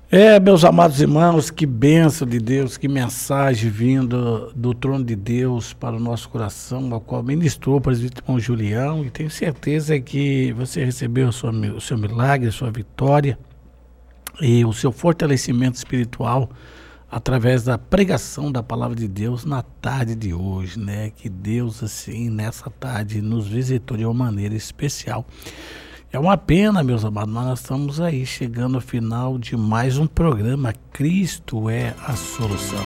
Meus amados irmãos, que bênção de Deus, que mensagem vindo do trono de Deus para o nosso coração, ao qual ministrou o presbítero irmão Julião, e tenho certeza que você recebeu o seu milagre, a sua vitória e o seu fortalecimento espiritual através da pregação da palavra de Deus na tarde de hoje, né? Que Deus, assim, nessa tarde nos visitou de uma maneira especial. É uma pena, meus amados, mas nós estamos aí chegando ao final de mais um programa. Cristo é a solução.